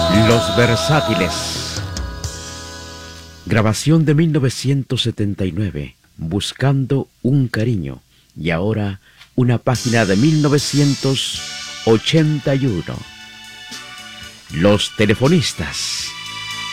Los Versátiles. Grabación de 1979, Buscando un cariño. Y ahora una página de 1981. Los Telefonistas.